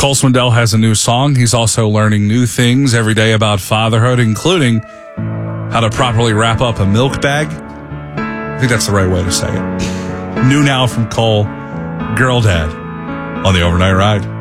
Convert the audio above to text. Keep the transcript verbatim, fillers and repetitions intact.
Cole Swindell has a new song. He's also learning new things every day about fatherhood, including how to properly wrap up a milk bag. I think that's the right way to say it. New now from Cole, Girl Dad, on the Overnight Ride.